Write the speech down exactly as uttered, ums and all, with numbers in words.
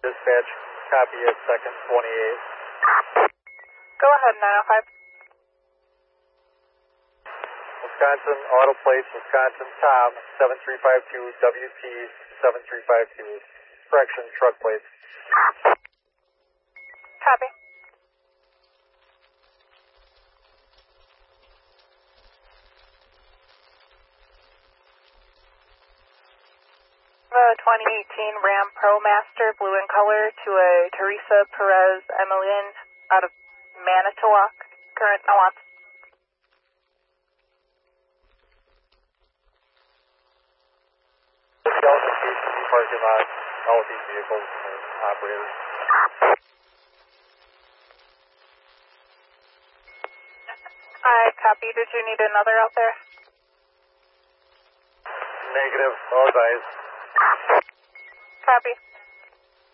Dispatch, copy at second twenty-eight. Go ahead, nine oh five. Wisconsin auto plates, Wisconsin Tom, seven three five two W T seven three five two. Correction, truck plates. Copy. The twenty eighteen Ram ProMaster, blue in color, to a Teresa Perez Emilian out of Manitowoc. Current no on. Delta P C parking lot, all of these vehicles and operators. I copy. Did you need another out there? Negative, all advised. Copy.